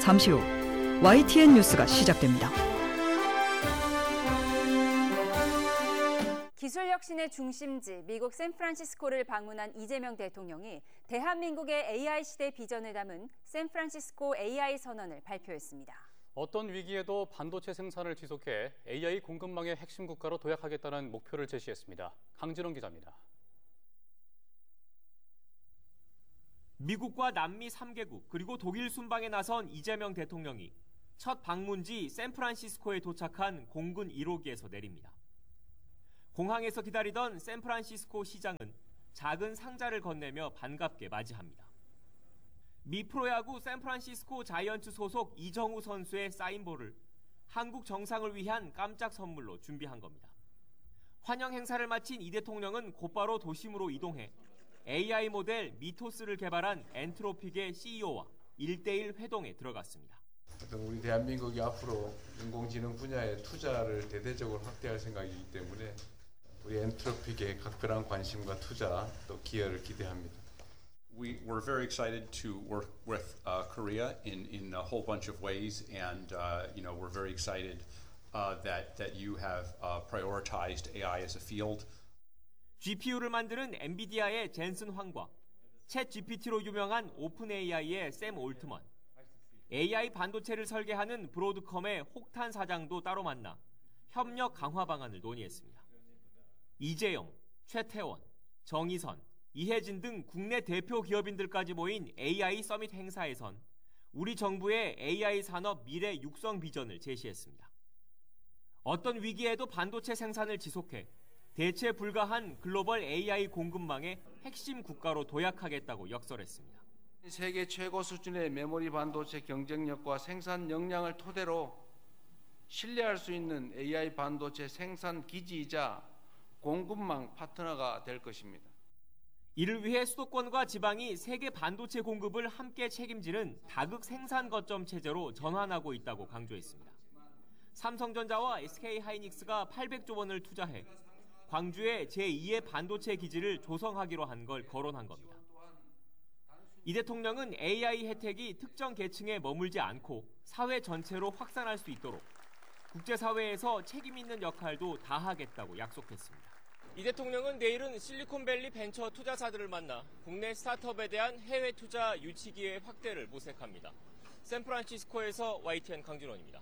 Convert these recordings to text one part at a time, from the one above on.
잠시 후 YTN 뉴스가 시작됩니다. 기술 혁신의 중심지 미국 샌프란시스코를 방문한 이재명 대통령이 대한민국의 AI 시대 비전을 담은 샌프란시스코 AI 선언을 발표했습니다. 어떤 위기에도 반도체 생산을 지속해 AI 공급망의 핵심 국가로 도약하겠다는 목표를 제시했습니다. 강진원 기자입니다. 미국과 남미 3개국 그리고 독일 순방에 나선 이재명 대통령이 첫 방문지 샌프란시스코에 도착한 공군 1호기에서 내립니다. 공항에서 기다리던 샌프란시스코 시장은 작은 상자를 건네며 반갑게 맞이합니다. 미 프로야구 샌프란시스코 자이언츠 소속 이정우 선수의 사인볼을 한국 정상을 위한 깜짝 선물로 준비한 겁니다. 환영 행사를 마친 이 대통령은 곧바로 도심으로 이동해 AI 모델 미토스를 개발한 엔트로픽의 CEO와 1대1 회동에 들어갔습니다. 우리 대한민국이 앞으로 인공지능 분야에 투자를 대대적으로 확대할 생각이기 때문에 우리 엔트로픽의 각별한 관심과 투자 또 기여를 기대합니다. We're very excited to work with Korea in a whole bunch of ways, and we're very excited that you have prioritized AI as a field. GPU를 만드는 엔비디아의 젠슨 황과, 챗 GPT로 유명한 오픈 AI의 샘 올트먼, AI 반도체를 설계하는 브로드컴의 혹탄 사장도 따로 만나 협력 강화 방안을 논의했습니다. 이재용, 최태원, 정의선, 이혜진 등 국내 대표 기업인들까지 모인 AI 서밋 행사에선 우리 정부의 AI 산업 미래 육성 비전을 제시했습니다. 어떤 위기에도 반도체 생산을 지속해 대체 불가한 글로벌 AI 공급망의 핵심 국가로 도약하겠다고 역설했습니다. 세계 최고 수준의 메모리 반도체 경쟁력과 생산 역량을 토대로 신뢰할 수 있는 AI 반도체 생산 기지이자 공급망 파트너가 될 것입니다. 이를 위해 수도권과 지방이 세계 반도체 공급을 함께 책임지는 다극 생산 거점 체제로 전환하고 있다고 강조했습니다. 삼성전자와 SK하이닉스가 800조 원을 투자해 광주에 제2의 반도체 기지를 조성하기로 한 걸 거론한 겁니다. 이 대통령은 AI 혜택이 특정 계층에 머물지 않고 사회 전체로 확산할 수 있도록 국제사회에서 책임 있는 역할도 다하겠다고 약속했습니다. 이 대통령은 내일은 실리콘밸리 벤처 투자사들을 만나 국내 스타트업에 대한 해외 투자 유치 기회 확대를 모색합니다. 샌프란시스코에서 YTN 강진원입니다.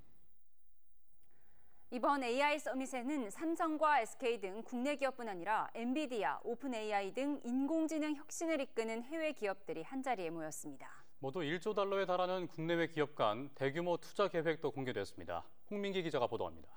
이번 AI 서밋에는 삼성과 SK 등 국내 기업뿐 아니라 엔비디아, 오픈 AI 등 인공지능 혁신을 이끄는 해외 기업들이 한자리에 모였습니다. 모두 1조 달러에 달하는 국내외 기업 간 대규모 투자 계획도 공개됐습니다. 홍민기 기자가 보도합니다.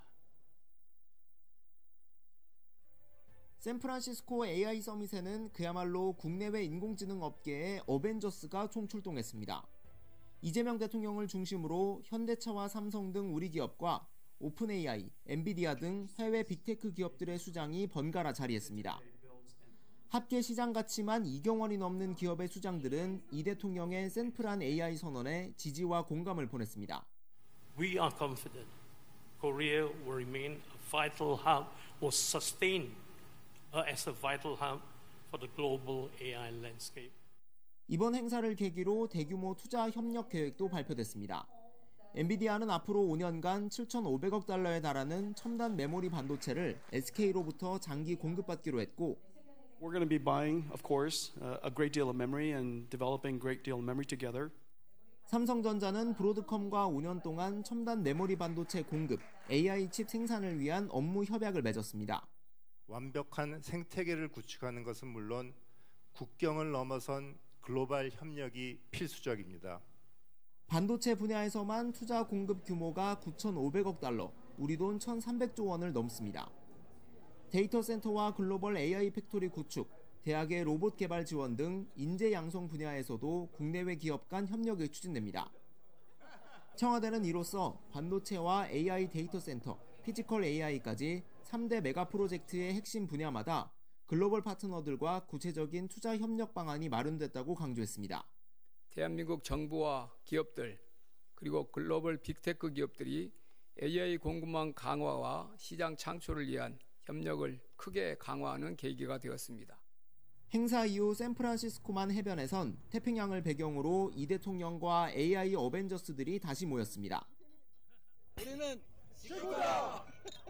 샌프란시스코 AI 서밋에는 그야말로 국내외 인공지능 업계의 어벤져스가 총출동했습니다. 이재명 대통령을 중심으로 현대차와 삼성 등 우리 기업과 오픈 AI, 엔비디아 등 해외 빅테크 기업들의 수장이 번갈아 자리했습니다. 합계 시장 가치만 2조 원이 넘는 기업의 수장들은 이 대통령의 샌프란 AI 선언에 지지와 공감을 보냈습니다. We are confident Korea will remain a vital hub, will sustain as a vital hub for the global AI landscape. 이번 행사를 계기로 대규모 투자 협력 계획도 발표됐습니다. 엔비디아는 앞으로 5년간 7,500억 달러에 달하는 첨단 메모리 반도체를 SK로부터 장기 공급받기로 했고, We're going to be buying, of course, a great deal of memory and developing a great deal of memory together. 삼성전자는 브로드컴과 5년 동안 첨단 메모리 반도체 공급, AI 칩 생산을 위한 업무 협약을 맺었습니다. 완벽한 생태계를 구축하는 것은 물론 국경을 넘어선 글로벌 협력이 필수적입니다. 반도체 분야에서만 투자 공급 규모가 9,500억 달러, 우리 돈 1,300조 원을 넘습니다. 데이터 센터와 글로벌 AI 팩토리 구축, 대학의 로봇 개발 지원 등 인재 양성 분야에서도 국내외 기업 간 협력이 추진됩니다. 청와대는 이로써 반도체와 AI 데이터 센터, 피지컬 AI까지 3대 메가 프로젝트의 핵심 분야마다 글로벌 파트너들과 구체적인 투자 협력 방안이 마련됐다고 강조했습니다. 대한민국 정부와 기업들 그리고 글로벌 빅테크 기업들이 AI 공급망 강화와 시장 창출을 위한 협력을 크게 강화하는 계기가 되었습니다. 행사 이후 샌프란시스코만 해변에선 태평양을 배경으로 이 대통령과 AI 어벤져스들이 다시 모였습니다. 우리는 최고다!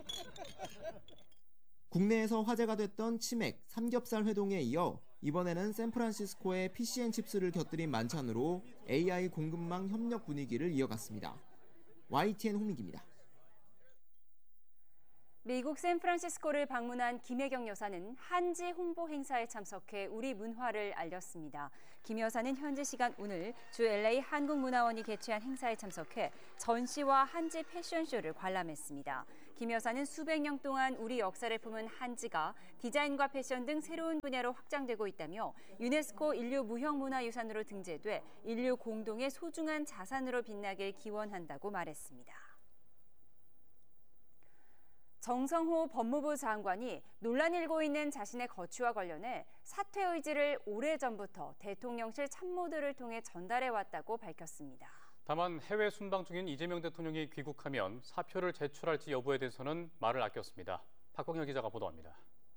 국내에서 화제가 됐던 치맥, 삼겹살 회동에 이어 이번에는 샌프란시스코에 PC&칩스를 곁들인 만찬으로 AI 공급망 협력 분위기를 이어갔습니다. YTN 홍민기입니다. 미국 샌프란시스코를 방문한 김혜경 여사는 한지 홍보 행사에 참석해 우리 문화를 알렸습니다. 김 여사는 현지 시간 오늘 주 LA 한국문화원이 개최한 행사에 참석해 전시와 한지 패션쇼를 관람했습니다. 김 여사는 수백 년 동안 우리 역사를 품은 한지가 디자인과 패션 등 새로운 분야로 확장되고 있다며 유네스코 인류 무형문화유산으로 등재돼 인류 공동의 소중한 자산으로 빛나길 기원한다고 말했습니다. 정성호 법무부 장관이 논란이 일고 있는 자신의 거취와 관련해 사퇴 의지를 오래전부터 대통령실 참모들을 통해 전달해왔다고 밝혔습니다. 다만 해외 순방 중인 이재명 대통령이 귀국하면 사표를 제출할지 여부에 대해서는 말을 아꼈습니다. 박광혁 기자가 보도합니다.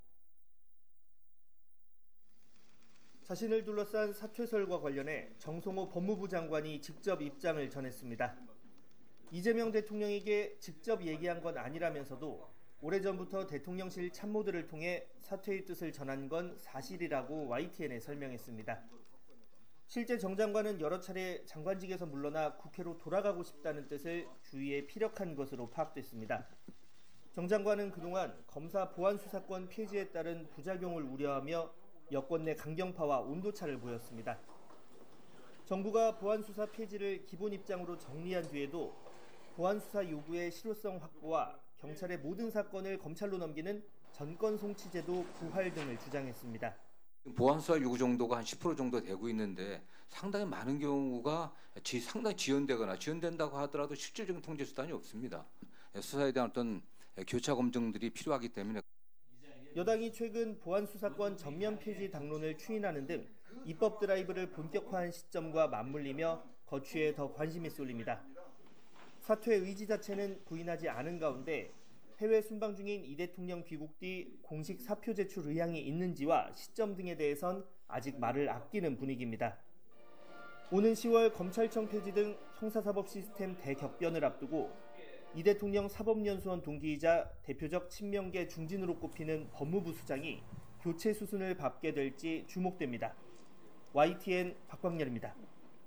자신을 둘러싼 사퇴설과 관련해 정성호 법무부 장관이 직접 입장을 전했습니다. 이재명 대통령에게 직접 얘기한 건 아니라면서도 오래전부터 대통령실 참모들을 통해 사퇴의 뜻을 전한 건 사실이라고 YTN에 설명했습니다. 실제 정 장관은 여러 차례 장관직에서 물러나 국회로 돌아가고 싶다는 뜻을 주위에 피력한 것으로 파악됐습니다. 정 장관은 그동안 검사 보안수사권 폐지에 따른 부작용을 우려하며 여권 내 강경파와 온도차를 보였습니다. 정부가 보안수사 폐지를 기본 입장으로 정리한 뒤에도 보안수사 요구의 실효성 확보와 경찰의 모든 사건을 검찰로 넘기는 전권 송치제도 부활 등을 주장했습니다. 보안수사 요구 정도가 한 10% 정도 되고 있는데 상당히 많은 경우가 상당히 지연된다고 하더라도 실질적인 통제 수단이 없습니다. 수사에 대한 어떤 교차 검증들이 필요하기 때문에 여당이 최근 보안수사권 전면 폐지 당론을 추인하는 등 입법 드라이브를 본격화한 시점과 맞물리며 거취에 더 관심이 쏠립니다. 사퇴 의지 자체는 부인하지 않은 가운데 해외 순방 중인 이 대통령 귀국 뒤 공식 사표 제출 의향이 있는지와 시점 등에 대해선 아직 말을 아끼는 분위기입니다. 오는 10월 검찰청 폐지 등 형사사법 시스템 대격변을 앞두고 이 대통령 사법연수원 동기이자 대표적 친명계 중진으로 꼽히는 법무부 수장이 교체 수순을 밟게 될지 주목됩니다. YTN 박광렬입니다.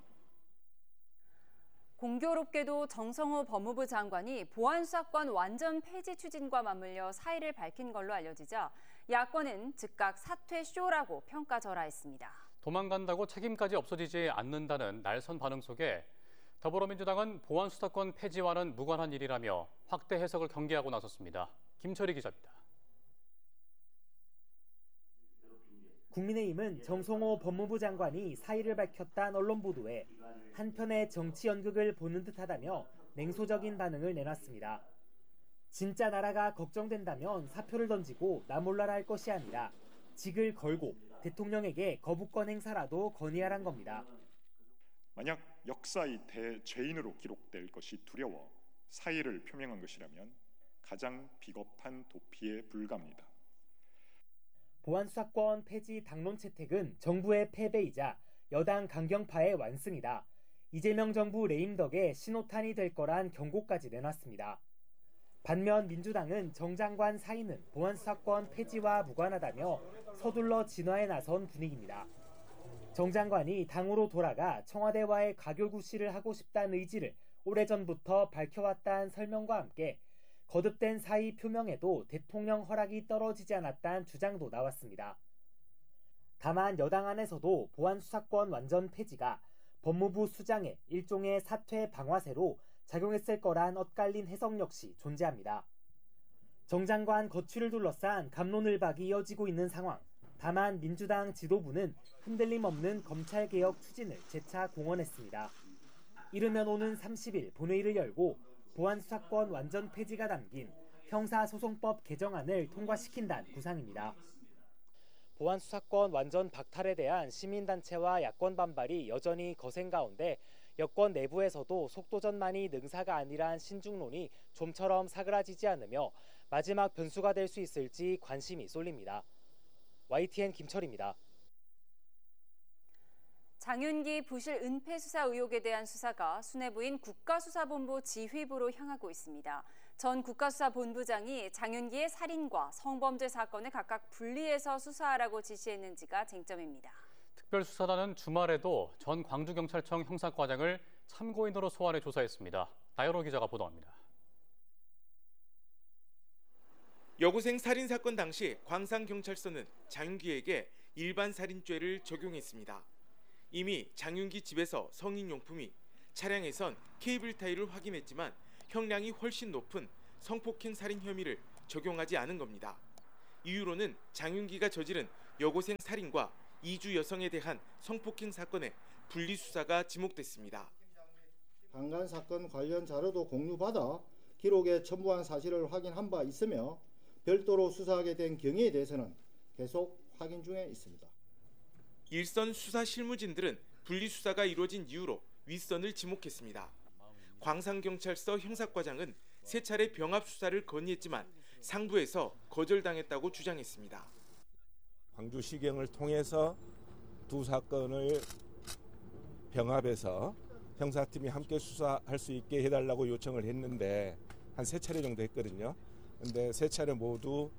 공교롭게도 정성호 법무부 장관이 보안수사권 완전 폐지 추진과 맞물려 사의를 밝힌 걸로 알려지자 야권은 즉각 사퇴쇼라고 평가절하했습니다. 도망간다고 책임까지 없어지지 않는다는 날선 반응 속에 더불어민주당은 보안수사권 폐지와는 무관한 일이라며 확대 해석을 경계하고 나섰습니다. 김철희 기자입니다. 국민의힘은 정성호 법무부 장관이 사의를 밝혔다는 언론 보도에 한편의 정치 연극을 보는 듯하다며 냉소적인 반응을 내놨습니다. 진짜 나라가 걱정된다면 사표를 던지고 나 몰라라 할 것이 아니라 직을 걸고 대통령에게 거부권 행사라도 건의하란 겁니다. 만약 역사의 대죄인으로 기록될 것이 두려워 사의를 표명한 것이라면 가장 비겁한 도피에 불과합니다. 보안수사권 폐지 당론 채택은 정부의 패배이자 여당 강경파의 완승이다. 이재명 정부 레임 덕에 신호탄이 될 거란 경고까지 내놨습니다. 반면 민주당은 정 장관 사의는 보안수사권 폐지와 무관하다며 서둘러 진화에 나선 분위기입니다. 정 장관이 당으로 돌아가 청와대와의 가결구실을 하고 싶다는 의지를 오래전부터 밝혀왔다는 설명과 함께 거듭된 사의 표명에도 대통령 허락이 떨어지지 않았다는 주장도 나왔습니다. 다만 여당 안에서도 보안수사권 완전 폐지가 법무부 수장의 일종의 사퇴 방아쇠로 작용했을 거란 엇갈린 해석 역시 존재합니다. 정 장관 거취를 둘러싼 갑론을박이 이어지고 있는 상황. 다만 민주당 지도부는 흔들림 없는 검찰개혁 추진을 재차 공언했습니다. 이르면 오는 30일 본회의를 열고 보안수사권 완전 폐지가 담긴 형사소송법 개정안을 통과시킨다는 구상입니다. 보안수사권 완전 박탈에 대한 시민단체와 야권 반발이 여전히 거센 가운데 여권 내부에서도 속도전만이 능사가 아니란 신중론이 좀처럼 사그라지지 않으며 마지막 변수가 될 수 있을지 관심이 쏠립니다. YTN 김철희입니다. 장윤기 부실 은폐 수사 의혹에 대한 수사가 수뇌부인 국가수사본부 지휘부로 향하고 있습니다. 전 국가수사본부장이 장윤기의 살인과 성범죄 사건을 각각 분리해서 수사하라고 지시했는지가 쟁점입니다. 특별수사단은 주말에도 전 광주경찰청 형사과장을 참고인으로 소환해 조사했습니다. 나열호 기자가 보도합니다. 여고생 살인 사건 당시 광산경찰서는 장윤기에게 일반 살인죄를 적용했습니다. 이미 장윤기 집에서 성인용품이, 차량에선 케이블 타이를 확인했지만 형량이 훨씬 높은 성폭행 살인 혐의를 적용하지 않은 겁니다. 이유로는 장윤기가 저지른 여고생 살인과 이주 여성에 대한 성폭행 사건의 분리수사가 지목됐습니다. 강간 사건 관련 자료도 공유받아 기록에 첨부한 사실을 확인한 바 있으며 별도로 수사하게 된 경위에 대해서는 계속 확인 중에 있습니다. 일선 수사 실무진들은 분리수사가 이루어진 이유로 윗선을 지목했습니다. 광산경찰서 형사과장은 세 차례 병합 수사를 건의했지만 상부에서 거절당했다고 주장했습니다. 광주시경을 통해서 두 사건을 병합해서 형사팀이 함께 수사할 수 있게 해달라고 요청을 했는데 한 세 차례 정도 했거든요. 근데 세 차례 모두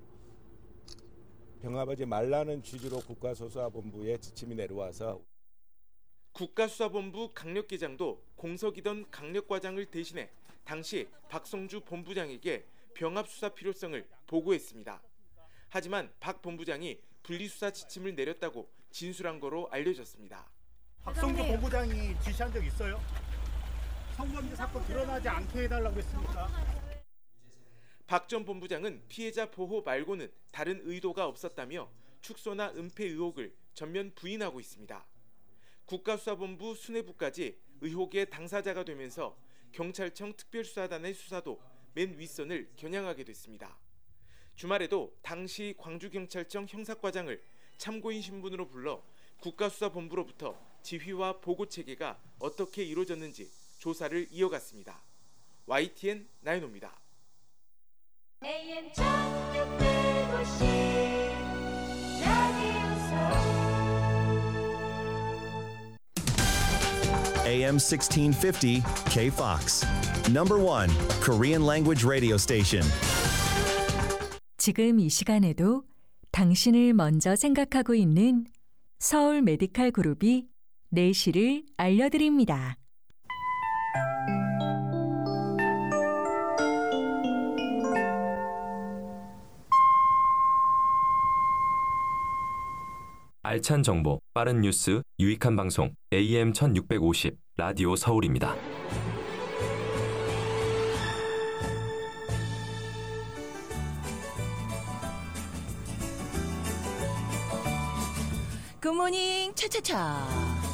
병합하지 말라는 취지로 국가수사본부에 지침이 내려와서 국가수사본부 강력계장도 공석이던 강력과장을 대신해 당시 박성주 본부장에게 병합수사 필요성을 보고했습니다. 하지만 박 본부장이 분리수사 지침을 내렸다고 진술한 거로 알려졌습니다. 박성주 본부장이 지시한 적 있어요? 성범죄 사건 드러나지 않게 해달라고 했습니까? 박 전 본부장은 피해자 보호 말고는 다른 의도가 없었다며 축소나 은폐 의혹을 전면 부인하고 있습니다. 국가수사본부 수뇌부까지 의혹의 당사자가 되면서 경찰청 특별수사단의 수사도 맨 윗선을 겨냥하게 됐습니다. 주말에도 당시 광주경찰청 형사과장을 참고인 신분으로 불러 국가수사본부로부터 지휘와 보고체계가 어떻게 이루어졌는지 조사를 이어갔습니다. YTN 나인호입니다. AM 1650 AM 1650 KFOX. Number 1 Korean language radio station. 지금 이 시간에도 당신을 먼저 생각하고 있는 서울 메디칼 그룹이 내실을 알려드립니다. 알찬 정보, 빠른 뉴스, 유익한 방송 AM 1650 라디오 서울입니다. 굿모닝 차차차.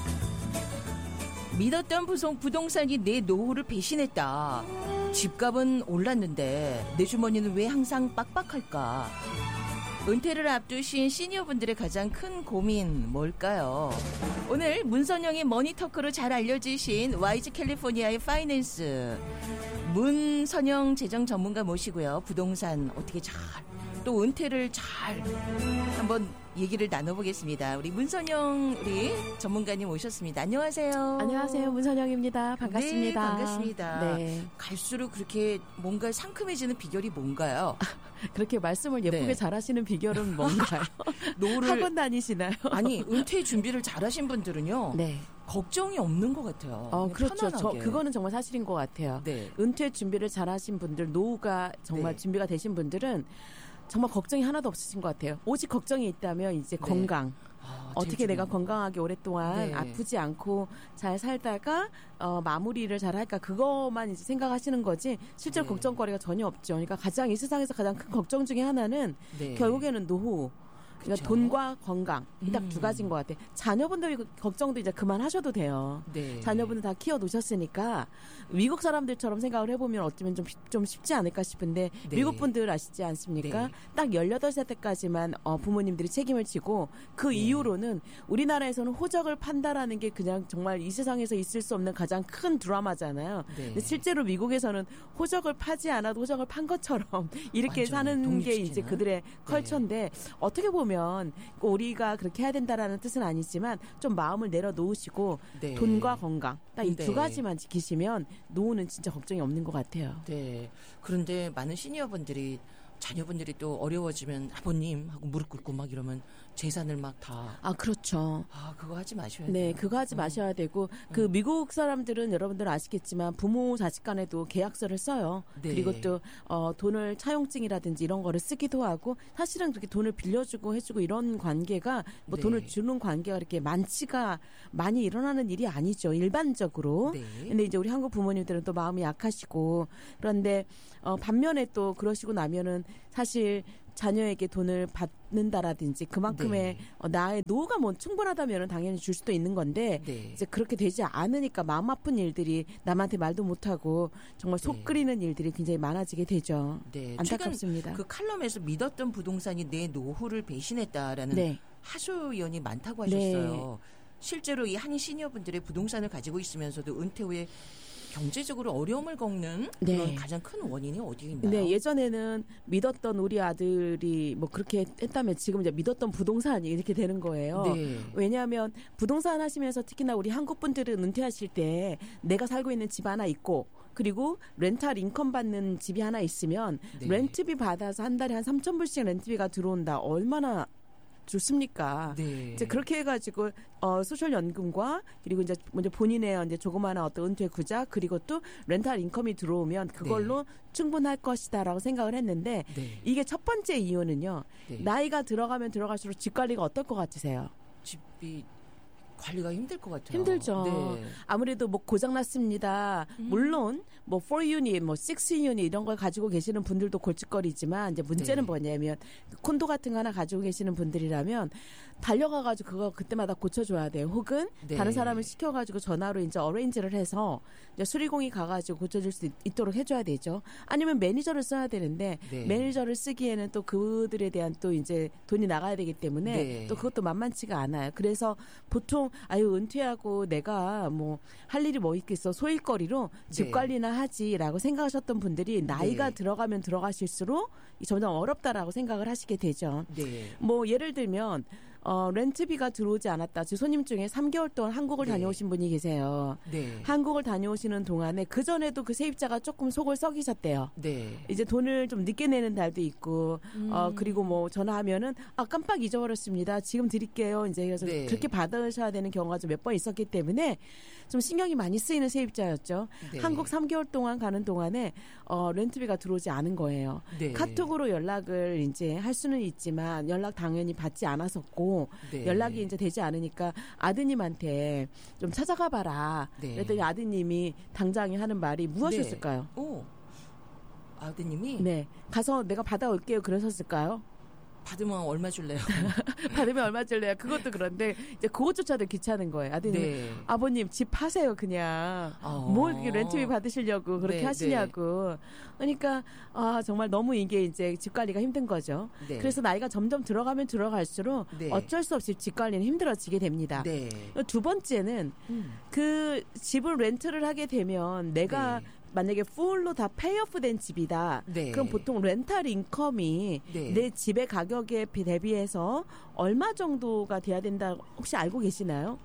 믿었던 부동산이 내 노후를 배신했다. 집값은 올랐는데 내 주머니는 왜 항상 빡빡할까? 은퇴를 앞두신 시니어분들의 가장 큰 고민 뭘까요? 오늘 문선영의 머니터크로 잘 알려주신 YG 캘리포니아의 파이낸스 문선영 재정 전문가 모시고요. 부동산 어떻게 잘 또 은퇴를 잘 한번 얘기를 나눠보겠습니다. 우리 문선영 우리 전문가님 오셨습니다. 안녕하세요. 안녕하세요. 문선영입니다. 반갑습니다. 네, 반갑습니다. 네. 갈수록 그렇게 뭔가 상큼해지는 비결이 뭔가요? 그렇게 말씀을 예쁘게 네. 잘하시는 비결은 뭔가요? 노를 학원 다니시나요? 아니 은퇴 준비를 잘하신 분들은요. 네. 걱정이 없는 것 같아요. 그렇죠. 그거는 정말 사실인 것 같아요. 네. 은퇴 준비를 잘하신 분들, 노후가 정말 네. 준비가 되신 분들은 정말 걱정이 하나도 없으신 것 같아요. 오직 걱정이 있다면 이제 네. 건강. 어떻게 내가 건강하게 오랫동안 네. 아프지 않고 잘 살다가 마무리를 잘 할까 그것만 이제 생각하시는 거지 실제로 네. 걱정거리가 전혀 없죠. 그러니까 가장 이 세상에서 가장 큰 걱정 중에 하나는 네. 결국에는 노후. 그러니까 그쵸? 돈과 건강 이 딱 두 가지인 것 같아요. 자녀분들 걱정도 이제 그만하셔도 돼요. 네. 자녀분들 다 키워 놓으셨으니까 미국 사람들처럼 생각을 해보면 어쩌면 좀 쉽지 않을까 싶은데 네. 미국 분들 아시지 않습니까? 네. 딱 18살 때까지만 부모님들이 책임을 지고 그 이후로는 우리나라에서는 호적을 판다라는 게 그냥 정말 이 세상에서 있을 수 없는 가장 큰 드라마잖아요. 네. 근데 실제로 미국에서는 호적을 파지 않아도 호적을 판 것처럼 이렇게 완전히 사는 게 독립시키는? 이제 그들의 컬처인데 어떻게 보면 보면 우리가 그렇게 해야 된다라는 뜻은 아니지만 좀 마음을 내려놓으시고 네. 돈과 건강 딱 이 두 네. 가지만 지키시면 노후는 진짜 걱정이 없는 것 같아요. 네. 그런데 많은 시니어분들이 자녀분들이 또 어려워지면 아버님 하고 무릎 꿇고 막 이러면 재산을 막 다. 아, 그렇죠. 아, 그거 하지 마셔야 네, 돼요. 그거 하지 마셔야 되고 그 미국 사람들은 여러분들 아시겠지만 부모 자식 간에도 계약서를 써요. 네. 그리고 또 돈을 차용증이라든지 이런 거를 쓰기도 하고 사실은 그렇게 돈을 빌려주고 해주고 이런 관계가 뭐 네. 돈을 주는 관계가 이렇게 많이 일어나는 일이 아니죠. 일반적으로. 네. 근데 이제 우리 한국 부모님들은 또 마음이 약하시고 그런데 반면에 또 그러시고 나면은 사실 자녀에게 돈을 받는다라든지 그만큼의 나의 노후가 뭐 충분하다면 당연히 줄 수도 있는 건데 네. 이제 그렇게 되지 않으니까 마음 아픈 일들이 남한테 말도 못하고 정말 속 끓이는 일들이 굉장히 많아지게 되죠. 네. 안타깝습니다. 최근 그 칼럼에서 믿었던 부동산이 내 노후를 배신했다라는 네. 하소연이 많다고 하셨어요. 실제로 이 한인 시니어분들의 부동산을 가지고 있으면서도 은퇴 후에 경제적으로 어려움을 겪는 네. 그런 가장 큰 원인이 어디에 있나요? 네, 예전에는 믿었던 우리 아들이 뭐 그렇게 했다면 지금 이제 믿었던 부동산이 이렇게 되는 거예요. 네. 왜냐하면 부동산 하시면서 특히나 우리 한국 분들은 은퇴하실 때 내가 살고 있는 집 하나 있고 그리고 렌탈 인컴 받는 집이 하나 있으면 네. 렌트비 받아서 한 달에 한 3,000불씩 렌트비가 들어온다. 얼마나 좋습니까? 네. 이제 그렇게 해가지고 소셜연금과 그리고 이제 먼저 본인의 이제 조그마한 어떤 은퇴 구자 그리고 또 렌탈 인컴이 들어오면 그걸로 충분할 것이다라고 생각을 했는데 네. 이게 첫 번째 이유는요. 네. 나이가 들어가면 들어갈수록 집 관리가 어떨 것 같으세요? 집이 관리가 힘들 것 같아요. 힘들죠. 네. 아무래도 뭐 고장났습니다. 물론 뭐 4유닛, 뭐 6유닛 이런 걸 가지고 계시는 분들도 골칫거리지만 이제 문제는 네. 뭐냐면 콘도 같은 거 하나 가지고 계시는 분들이라면 달려가가지고 그거 그때마다 고쳐줘야 돼요. 혹은 네. 다른 사람을 시켜가지고 전화로 이제 어레인지를 해서 이제 수리공이 가가지고 고쳐줄 수 있도록 해줘야 되죠. 아니면 매니저를 써야 되는데 네. 매니저를 쓰기에는 또 그들에 대한 또 이제 돈이 나가야 되기 때문에 네. 또 그것도 만만치가 않아요. 그래서 보통 아유 은퇴하고 내가 뭐 할 일이 뭐 있겠어 소일거리로 집 네. 관리나 하지라고 생각하셨던 분들이 나이가 네. 들어가면 들어가실수록 점점 어렵다라고 생각을 하시게 되죠. 네. 뭐 예를 들면 렌트비가 들어오지 않았다. 제 손님 중에 3개월 동안 한국을 네. 다녀오신 분이 계세요. 네. 한국을 다녀오시는 동안에 그 전에도 그 세입자가 조금 속을 썩이셨대요. 네. 이제 돈을 좀 늦게 내는 달도 있고, 그리고 뭐 전화하면은 깜빡 잊어버렸습니다. 지금 드릴게요. 이제 그래서 네. 그렇게 받으셔야 되는 경우가 좀 몇 번 있었기 때문에 좀 신경이 많이 쓰이는 세입자였죠. 네. 한국 3개월 동안 가는 동안에 렌트비가 들어오지 않은 거예요. 네. 카톡으로 연락을 이제 할 수는 있지만 연락 당연히 받지 않았었고 네. 연락이 이제 되지 않으니까 아드님한테 좀 찾아가 봐라. 네. 그랬더니 아드님이 당장에 하는 말이 무엇이었을까요? 네. 오. 아드님이 네. 가서 내가 받아올게요. 그러셨을까요? 받으면 얼마 줄래요? 받으면 얼마 줄래요? 그것도 그런데 이제 그것조차도 귀찮은 거예요. 아드님, 네. 아버님 집 파세요 그냥. 뭐 이렇게 렌트비 받으시려고 그렇게 네, 하시냐고. 그러니까 정말 너무 이게 이제 집 관리가 힘든 거죠. 네. 그래서 나이가 점점 들어가면 들어갈수록 네. 어쩔 수 없이 집 관리는 힘들어지게 됩니다. 네. 두 번째는 그 집을 렌트를 하게 되면 내가 네. 만약에 풀로 다 페이오프 된 집이다. 네. 그럼 보통 렌탈 인컴이 네. 내 집의 가격에 대비해서 얼마 정도가 돼야 된다 혹시 알고 계시나요?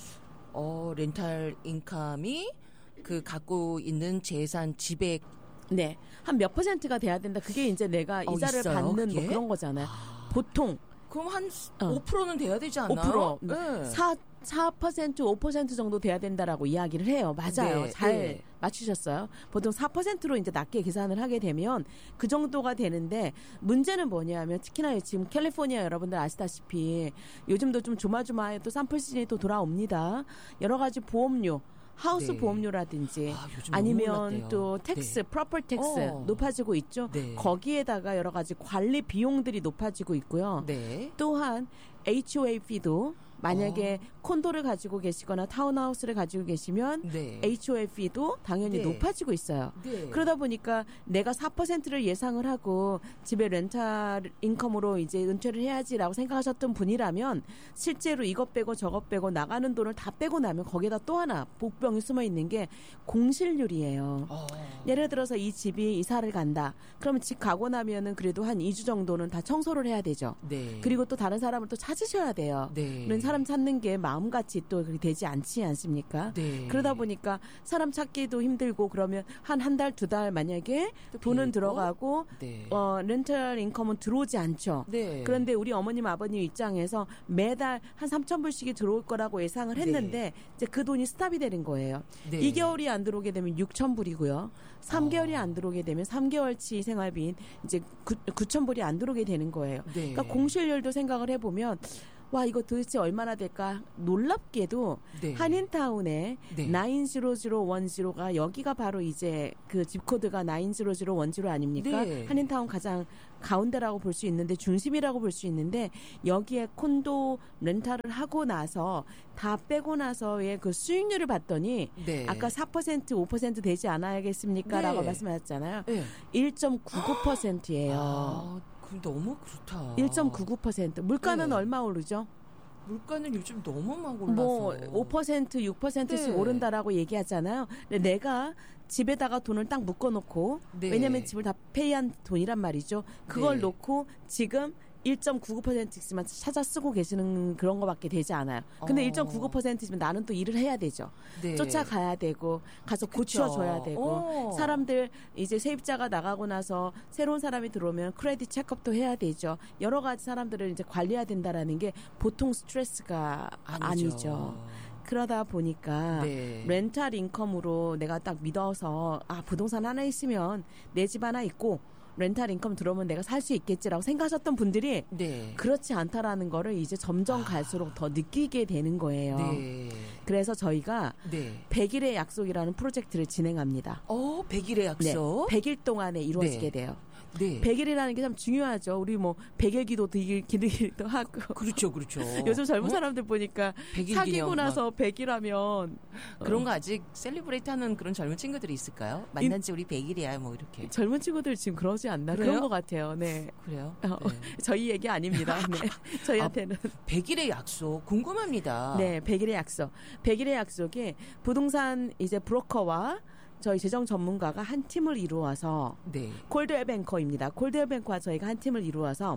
렌탈 인컴이 그 갖고 있는 재산 지배 네. 한 몇 %가 돼야 된다. 그게 이제 내가 이자를 있어요, 받는 그게? 뭐 그런 거잖아요. 보통 그럼 한 5%는 돼야 되지 않나요? 5%. 네. 4%, 5% 정도 돼야 된다라고 이야기를 해요. 맞아요. 네, 잘 네. 맞추셨어요. 보통 4%로 이제 낮게 계산을 하게 되면 그 정도가 되는데 문제는 뭐냐면 특히나 지금 캘리포니아 여러분들 아시다시피 요즘도 좀 조마조마해 또 산불 시즌이 또 돌아옵니다. 여러 가지 보험료 하우스 네. 보험료라든지 요즘 너무 아니면 올랐대요. 또 텍스, 네. 프로퍼티 텍스 높아지고 있죠. 네. 거기에다가 여러 가지 관리 비용들이 높아지고 있고요. 네. 또한 HOA 피도 만약에 콘도를 가지고 계시거나 타운하우스를 가지고 계시면 네. HOF도 당연히 네. 높아지고 있어요. 네. 그러다 보니까 내가 4%를 예상을 하고 집에 렌탈 인컴으로 이제 은퇴를 해야지라고 생각하셨던 분이라면 실제로 이것 빼고 저것 빼고 나가는 돈을 다 빼고 나면 거기에다 또 하나 복병이 숨어 있는 게 공실률이에요. 예를 들어서 이 집이 이사를 간다. 그러면 집 가고 나면은 그래도 한 2주 정도는 다 청소를 해야 되죠. 네. 그리고 또 다른 사람을 또 찾으셔야 돼요. 네. 그런 사람 찾는 게 마음같이 또 그렇게 되지 않지 않습니까? 네. 그러다 보니까 사람 찾기도 힘들고 그러면 한 달, 두 달 만약에 돈은 빌고? 들어가고 네. 렌털 인컴은 들어오지 않죠. 네. 그런데 우리 어머님 아버님 입장에서 매달 한 3,000불씩이 들어올 거라고 예상을 했는데 이제 그 돈이 스탑이 되는 거예요. 네. 2개월이 안 들어오게 되면 6,000불이고요. 3개월이 안 들어오게 되면 3개월치 생활비인 이제 9,000불이 안 들어오게 되는 거예요. 네. 그러니까 공실률도 생각을 해보면 와 이거 도대체 얼마나 될까 놀랍게도 네. 한인타운에 네. 90010가 여기가 바로 이제 그 집코드가 90010 아닙니까? 네. 한인타운 가장 가운데라고 볼 수 있는데 중심이라고 볼 수 있는데 여기에 콘도 렌탈을 하고 나서 다 빼고 나서의 그 수익률을 봤더니 네. 아까 4% 5% 되지 않아야겠습니까? 네. 라고 말씀하셨잖아요. 네. 1.99%예요. 너무 그렇다. 1.99%. 물가는 네. 얼마 오르죠? 물가는 요즘 너무 막 올라서. 뭐 5%, 6%씩 네. 오른다라고 얘기하잖아요. 근데 내가 집에다가 돈을 딱 묶어놓고 네. 왜냐하면 집을 다 페이한 돈이란 말이죠. 그걸 네. 놓고 지금 1.99%씩만 찾아 쓰고 계시는 그런 거밖에 되지 않아요. 근데 1.99%면 나는 또 일을 해야 되죠. 네. 쫓아가야 되고 가서 고쳐줘야 되고 사람들 이제 세입자가 나가고 나서 새로운 사람이 들어오면 크레딧 체크업도 해야 되죠. 여러 가지 사람들을 이제 관리해야 된다라는 게 보통 스트레스가 아니죠. 그러다 보니까 네. 렌탈 인컴으로 내가 딱 믿어서 부동산 하나 있으면 내 집 하나 있고 렌탈 인컴 들어오면 내가 살 수 있겠지라고 생각하셨던 분들이 네. 그렇지 않다라는 거를 이제 점점 갈수록 더 느끼게 되는 거예요. 네. 그래서 저희가 네. 100일의 약속이라는 프로젝트를 진행합니다. 100일의 약속? 네, 100일 동안에 이루어지게 네. 돼요. 네. 100일이라는 게 참 중요하죠. 우리 뭐 100일 기도 기도기도 하고. 그렇죠, 그렇죠. 요즘 젊은 사람들 보니까 100일 사귀고 기념 나서 100일하면 그런 거 아직 셀리브레이트 하는 그런 젊은 친구들이 있을까요? 만난 지 우리 100일이야 뭐 이렇게. 젊은 친구들 지금 그러지 않나? 그래요? 그런 것 같아요. 네. 그래요? 네. 저희 얘기 아닙니다. 네. 저희한테는. 100일의 약속 궁금합니다. 네, 100일의 약속. 100일의 약속이 부동산 이제 브로커와 저희 재정 전문가가 한 팀을 이루어서 네. 콜드웰 뱅커입니다. 콜드웰 뱅커와 저희가 한 팀을 이루어서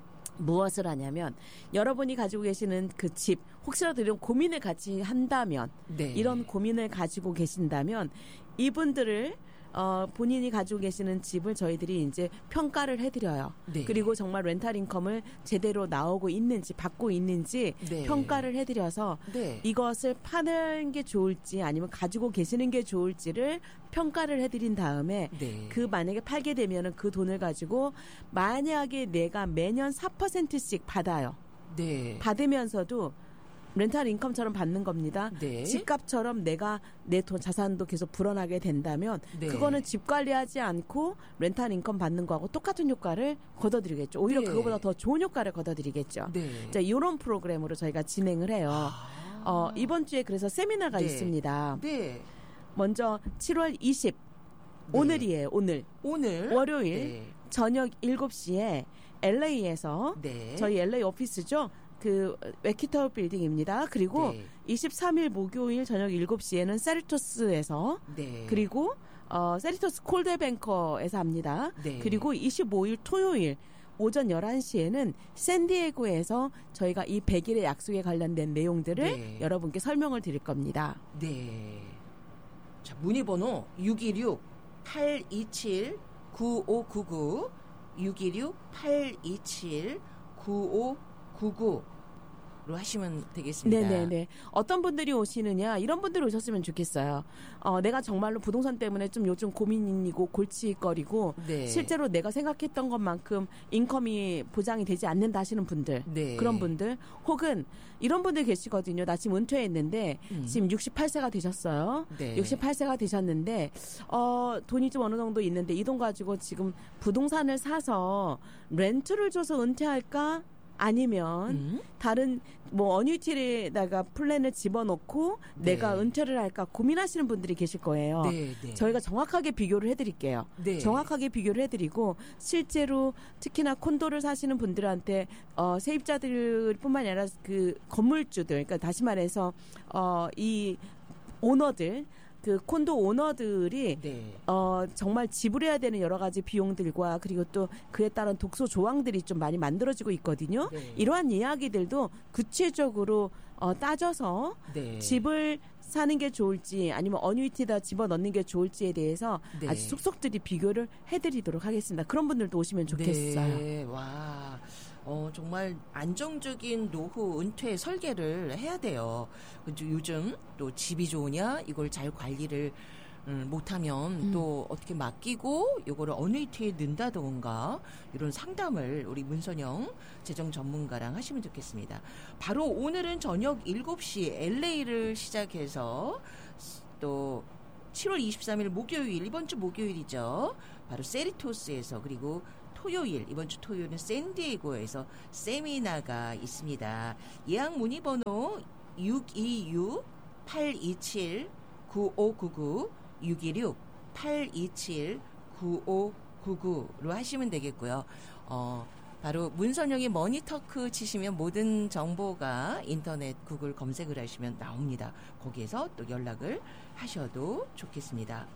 무엇을 하냐면 여러분이 가지고 계시는 그 집 혹시라도 이런 고민을 같이 한다면 네. 이런 고민을 가지고 계신다면 이분들을 본인이 가지고 계시는 집을 저희들이 이제 평가를 해드려요. 네. 그리고 정말 렌탈 인컴을 제대로 나오고 있는지 받고 있는지 네. 평가를 해드려서 네. 이것을 파는 게 좋을지 아니면 가지고 계시는 게 좋을지를 평가를 해드린 다음에 네. 그 만약에 팔게 되면은 그 돈을 가지고 만약에 내가 매년 4%씩 받아요. 네. 받으면서도 렌탈 인컴처럼 받는 겁니다. 네. 집값처럼 내가 내 돈 자산도 계속 불어나게 된다면 네. 그거는 집 관리하지 않고 렌탈 인컴 받는 거하고 똑같은 효과를 거둬드리겠죠. 오히려 네. 그거보다 더 좋은 효과를 거둬드리겠죠. 네. 자, 이런 프로그램으로 저희가 진행을 해요. 이번 주에 그래서 세미나가 네. 있습니다. 네. 먼저 7월 20 오늘이에요. 오늘 월요일 네. 저녁 7시에 LA에서 네. 저희 LA 오피스죠. 그 웨키타워 빌딩입니다. 그리고 네. 23일 목요일 저녁 7시에는 세리토스에서 네. 그리고 세리토스 콜드뱅커에서 합니다. 네. 그리고 25일 토요일 오전 11시에는 샌디에고에서 저희가 이 100일의 약속에 관련된 내용들을 네. 여러분께 설명을 드릴 겁니다. 네. 자, 문의번호 626-827-9599 626-827-9599로 하시면 되겠습니다. 네네네. 어떤 분들이 오시느냐 이런 분들이 오셨으면 좋겠어요. 내가 정말로 부동산 때문에 좀 요즘 고민이고 골칫거리고 네. 실제로 내가 생각했던 것만큼 인컴이 보장이 되지 않는다 하시는 분들 네. 그런 분들 혹은 이런 분들 계시거든요. 나 지금 은퇴했는데 지금 68세가 되셨어요. 네. 68세가 되셨는데 돈이 좀 어느 정도 있는데 이 돈 가지고 지금 부동산을 사서 렌트를 줘서 은퇴할까? 아니면 다른 뭐 어뉴이티에다가 플랜을 집어넣고 네. 내가 은퇴를 할까 고민하시는 분들이 계실 거예요. 네, 네. 저희가 정확하게 비교를 해드릴게요. 네. 정확하게 비교를 해드리고 실제로 특히나 콘도를 사시는 분들한테 세입자들뿐만 아니라 그 건물주들, 그러니까 다시 말해서 이 오너들. 그 콘도 오너들이 네. 정말 지불해야 되는 여러 가지 비용들과 그리고 또 그에 따른 독소 조항들이 좀 많이 만들어지고 있거든요. 네. 이러한 이야기들도 구체적으로 따져서 네. 집을 사는 게 좋을지 아니면 어뉴이티에다 집어넣는 게 좋을지에 대해서 네. 아주 속속들이 비교를 해드리도록 하겠습니다. 그런 분들도 오시면 좋겠어요. 네. 와. 정말 안정적인 노후 은퇴 설계를 해야 돼요. 요즘 또 집이 좋으냐 이걸 잘 관리를 못하면 또 어떻게 맡기고 이거를 어느이티에 넣는다던가 이런 상담을 우리 문선영 재정 전문가랑 하시면 좋겠습니다. 바로 오늘은 저녁 7시 LA를 시작해서 또 7월 23일 목요일 이번 주 목요일이죠. 바로 세리토스에서 그리고 토요일, 이번 주 토요일은 샌디에고에서 세미나가 있습니다. 예약 문의 번호 626-827-9599 626-827-9599로 하시면 되겠고요. 바로 문선영의 머니터크 치시면 모든 정보가 인터넷 구글 검색을 하시면 나옵니다. 거기에서 또 연락을 하셔도 좋겠습니다.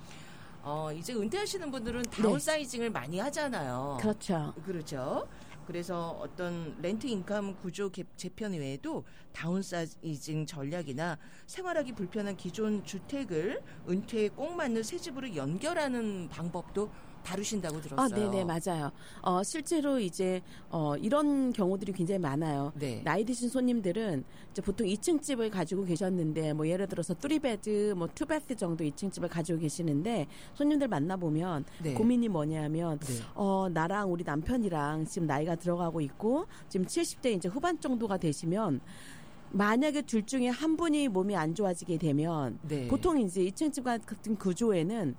이제 은퇴하시는 분들은 다운사이징을 많이 하잖아요. 그렇죠. 그렇죠. 그래서 어떤 렌트 인컴 구조 재편 외에도 다운사이징 전략이나 생활하기 불편한 기존 주택을 은퇴에 꼭 맞는 새 집으로 연결하는 방법도 다루신다고 들었어요. 네네, 맞아요. 실제로 이제, 이런 경우들이 굉장히 많아요. 네. 나이 드신 손님들은 이제 보통 2층 집을 가지고 계셨는데, 뭐 예를 들어서 3베드, 뭐 2베드 정도 2층 집을 가지고 계시는데, 손님들 만나보면 네. 고민이 뭐냐면, 네. 나랑 우리 남편이랑 지금 나이가 들어가고 있고, 지금 70대 이제 후반 정도가 되시면, 만약에 둘 중에 한 분이 몸이 안 좋아지게 되면, 네. 보통 이제 2층 집 같은 구조에는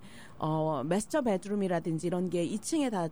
마스터 베드룸이라든지 이런 게 2층에 다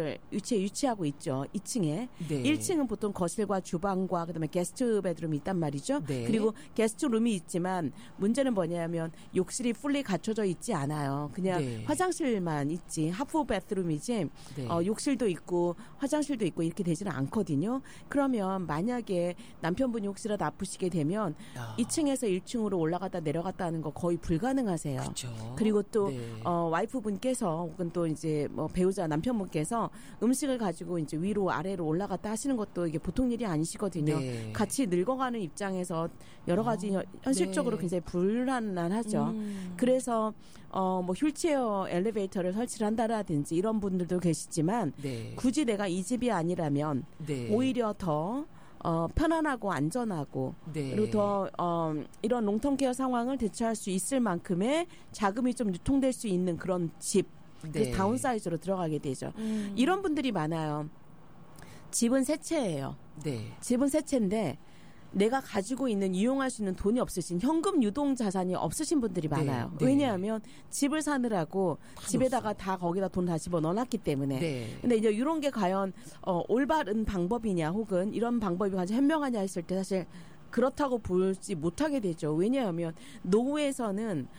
유치하고 있죠. 2층에. 네. 1층은 보통 거실과 주방과 그다음에 게스트 베드룸이 있단 말이죠. 네. 그리고 게스트룸이 있지만 문제는 뭐냐면 욕실이 풀리 갖춰져 있지 않아요. 그냥 네. 화장실만 있지. 하프 베드룸이지. 네. 욕실도 있고 화장실도 있고 이렇게 되지는 않거든요. 그러면 만약에 남편분이 혹시라도 아프시게 되면 2층에서 1층으로 올라갔다 내려갔다 하는 거 거의 불가능하세요. 그렇죠. 그리고 또 네. 와이프분께서 혹은 또 이제 뭐 배우자 남편분께서 음식을 가지고 이제 위로 아래로 올라갔다 하시는 것도 이게 보통 일이 아니시거든요. 네. 같이 늙어가는 입장에서 여러 가지 현실적으로 네. 굉장히 불안하죠. 그래서 뭐 휠체어 엘리베이터를 설치를 한다라든지 이런 분들도 계시지만 네. 굳이 내가 이 집이 아니라면 네. 오히려 더 편안하고 안전하고 네. 그리고 더 이런 롱텀 케어 상황을 대처할 수 있을 만큼의 자금이 좀 유통될 수 있는 그런 집 네. 다운사이즈로 들어가게 되죠. 이런 분들이 많아요. 집은 새 채예요. 네. 집은 새 채인데 내가 가지고 있는 이용할 수 있는 돈이 없으신 현금 유동 자산이 없으신 분들이 많아요. 네. 왜냐하면 집을 사느라고 집에다가 다 거기다 돈 다 집어 넣어놨기 때문에. 네. 근데 이제 이런 게 과연 올바른 방법이냐 혹은 이런 방법이 가장 현명하냐 했을 때 사실 그렇다고 보지 못하게 되죠. 왜냐하면 노후에서는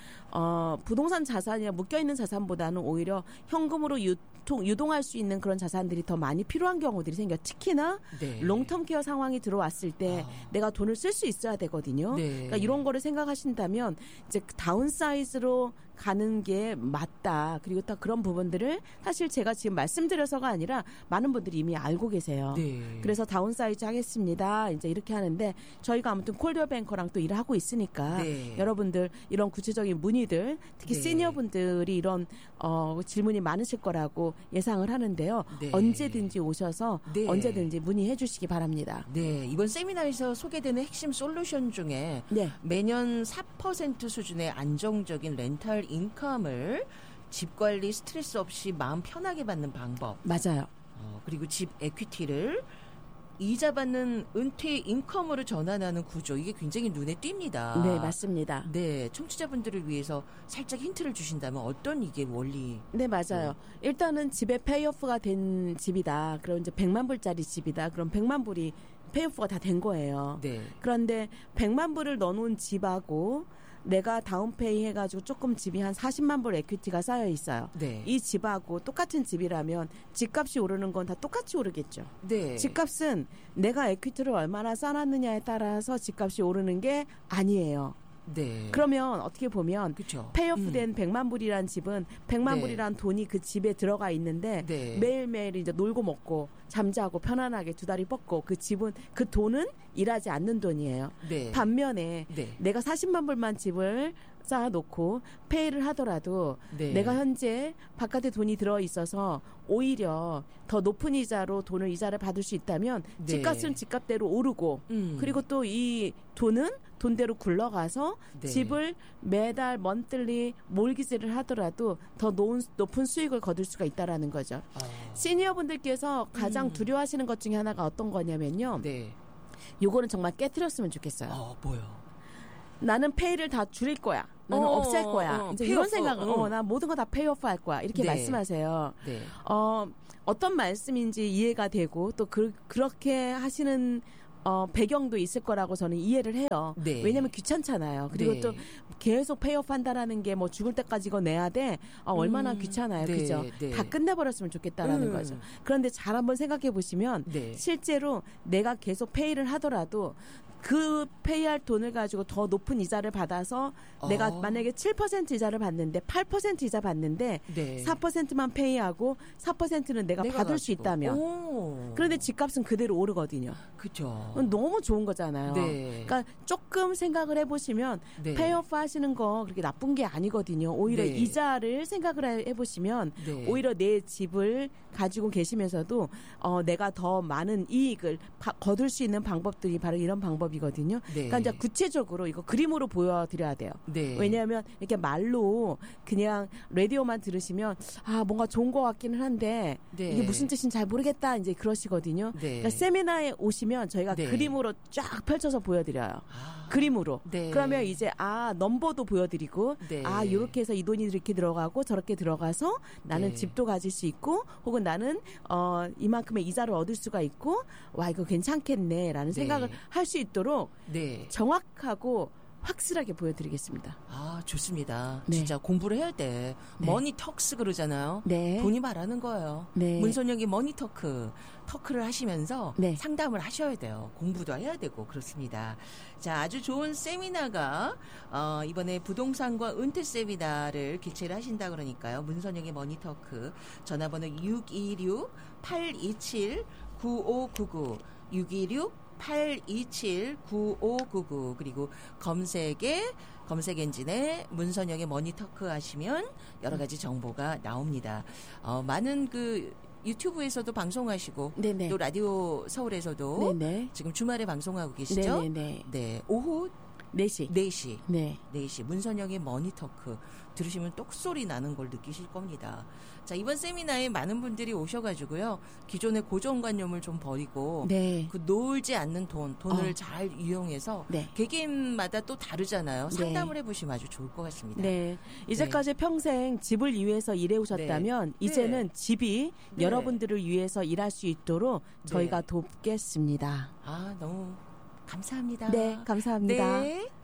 부동산 자산이나 묶여있는 자산보다는 오히려 현금으로 유동할 수 있는 그런 자산들이 더 많이 필요한 경우들이 생겨요. 특히나 네. 롱텀 케어 상황이 들어왔을 때 내가 돈을 쓸 수 있어야 되거든요. 네. 그러니까 이런 거를 생각하신다면 이제 다운사이즈로 가는 게 맞다. 그리고 딱 그런 부분들을 사실 제가 지금 말씀드려서가 아니라 많은 분들이 이미 알고 계세요. 네. 그래서 다운사이즈 하겠습니다. 이제 이렇게 하는데 저희가 아무튼 콜드웰 뱅커랑 또 일을 하고 있으니까 네. 여러분들 이런 구체적인 문의들 특히 네. 시니어분들이 이런 질문이 많으실 거라고 예상을 하는데요. 네. 언제든지 오셔서 네. 언제든지 문의해 주시기 바랍니다. 네, 이번 세미나에서 소개되는 핵심 솔루션 중에 네. 매년 4% 수준의 안정적인 렌탈 인컴을 집 관리 스트레스 없이 마음 편하게 받는 방법. 맞아요. 그리고 집 에퀴티를 이자 받는 은퇴 인컴으로 전환하는 구조, 이게 굉장히 눈에 띕니다. 네, 맞습니다. 네, 청취자분들을 위해서 살짝 힌트를 주신다면 어떤 이게 원리? 네, 맞아요. 일단은 집에 페이오프가 된 집이다. 그럼 이제 100만 불짜리 집이다. 그럼 100만 불이 페이오프가 다 된 거예요. 네. 그런데 100만 불을 넣어놓은 집하고 내가 다운페이 해가지고 조금 집이 한 40만 불 에퀴티가 쌓여 있어요. 네. 이 집하고 똑같은 집이라면 집값이 오르는 건 다 똑같이 오르겠죠. 네. 집값은 내가 에퀴티를 얼마나 쌓았느냐에 따라서 집값이 오르는 게 아니에요. 네. 그러면 어떻게 보면 그쵸. 페이오프된 100만 불이란 집은 100만 네. 불이란 돈이 그 집에 들어가 있는데 네. 매일매일 이제 놀고 먹고 잠자고 편안하게 두 다리 뻗고 그 집은 그 돈은 일하지 않는 돈이에요. 네. 반면에 네. 내가 40만 불만 집을 쌓아놓고 페이를 하더라도 네. 내가 현재 바깥에 돈이 들어 있어서 오히려 더 높은 이자로 이자를 받을 수 있다면 네. 집값은 집값대로 오르고 그리고 또 이 돈은 돈대로 굴러가서 네. 집을 매달 먼틀리 몰기지를 하더라도 더 높은 수익을 거둘 수가 있다라는 거죠. 시니어분들께서 가장 두려워하시는 것 중에 하나가 어떤 거냐면요. 네. 요거는 정말 깨트렸으면 좋겠어요. 뭐요? 나는 페이를 다 줄일 거야. 나는 없앨 거야. 이제 이런 생각은 난 모든 거 다 페이오프 할 거야. 이렇게 네. 말씀하세요. 네. 어떤 말씀인지 이해가 되고 또 그렇게 하시는 배경도 있을 거라고 저는 이해를 해요. 네. 왜냐하면 귀찮잖아요. 그리고 네. 또 계속 페이오프 한다라는 게 뭐 죽을 때까지 이거 내야 돼. 얼마나 귀찮아요. 네, 그죠? 네. 다 끝내버렸으면 좋겠다라는 거죠. 그런데 잘 한번 생각해 보시면 네. 실제로 내가 계속 페이를 하더라도 그 페이할 돈을 가지고 더 높은 이자를 받아서 내가 만약에 7% 이자를 받는데 8% 이자 받는데 네. 4%만 페이하고 4%는 내가 받을 수 있다면 그런데 집값은 그대로 오르거든요. 그죠. 너무 좋은 거잖아요. 네. 그러니까 조금 생각을 해보시면 네. 페이오프 하시는 거 그렇게 나쁜 게 아니거든요. 오히려 네. 이자를 생각을 해보시면 네. 오히려 내 집을 가지고 계시면서도 내가 더 많은 이익을 거둘 수 있는 방법들이 바로 이런 방법이거든요. 네. 그러니까 이제 구체적으로 이거 그림으로 보여드려야 돼요. 네. 왜냐하면 이렇게 말로 그냥 라디오만 들으시면 뭔가 좋은 것 같기는 한데 네. 이게 무슨 뜻인지 잘 모르겠다 이제 그러시거든요. 네. 그러니까 세미나에 오시면 저희가 네. 그림으로 쫙 펼쳐서 보여드려요. 그림으로. 네. 그러면 이제 넘버도 보여드리고 네. 이렇게 해서 이 돈이 이렇게 들어가고 저렇게 들어가서 나는 네. 집도 가질 수 있고 혹은 나는 이만큼의 이자를 얻을 수가 있고 와 이거 괜찮겠네라는 네. 생각을 할 수 있도록 네. 정확하고 확실하게 보여드리겠습니다. 좋습니다. 네. 진짜 공부를 해야 돼. 네. 머니 턱스 그러잖아요. 네. 돈이 말하는 거예요. 네. 문선영이 머니 터크를 하시면서 네. 상담을 하셔야 돼요. 공부도 해야 되고 그렇습니다. 자, 아주 좋은 세미나가 이번에 부동산과 은퇴 세미나를 개최를 하신다 그러니까요. 문선영의 머니 터크 전화번호 626-827-9599 626-827-9599 그리고 검색 엔진에 문선영의 머니 터크 하시면 여러 가지 정보가 나옵니다. 많은 유튜브에서도 방송하시고 네네. 또 라디오 서울에서도 네네. 지금 주말에 방송하고 계시죠? 네네네. 네. 오후 4시. 4시. 네. 4시. 문선영의 머니 터크 들으시면 똑소리 나는 걸 느끼실 겁니다. 자, 이번 세미나에 많은 분들이 오셔가지고요. 기존의 고정관념을 좀 버리고 네. 놀지 않는 돈을 잘 이용해서 네. 개개인마다 또 다르잖아요. 상담을 해보시면 아주 좋을 것 같습니다. 네. 이제까지 평생 집을 위해서 일해오셨다면 네. 이제는 집이 네. 여러분들을 위해서 일할 수 있도록 저희가 돕겠습니다. 너무 감사합니다. 네, 감사합니다. 네.